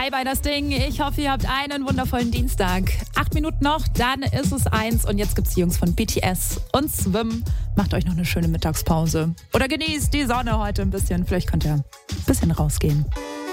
Bye bye das Ding. Ich hoffe, ihr habt einen wundervollen Dienstag. 8 Minuten noch, dann ist es 1 und jetzt gibt's die Jungs von BTS und Swim. Macht euch noch eine schöne Mittagspause. Oder genießt die Sonne heute ein bisschen. Vielleicht könnt ihr ein bisschen rausgehen.